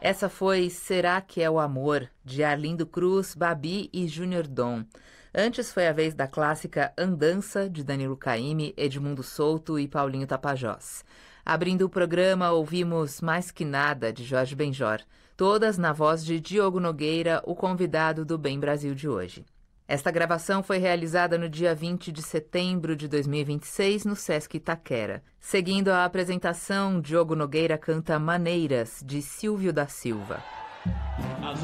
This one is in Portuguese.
Essa foi Será que é o Amor, de Arlindo Cruz, Babi e Júnior Dom. Antes foi a vez da clássica Andança, de Danilo Caymmi, Edmundo Souto e Paulinho Tapajós. Abrindo o programa, ouvimos Mais Que Nada, de Jorge Benjor, todas na voz de Diogo Nogueira, o convidado do Bem Brasil de hoje. Esta gravação foi realizada no dia 20 de setembro de 2026, no Sesc Itaquera. Seguindo a apresentação, Diogo Nogueira canta Maneiras, de Silvio da Silva. As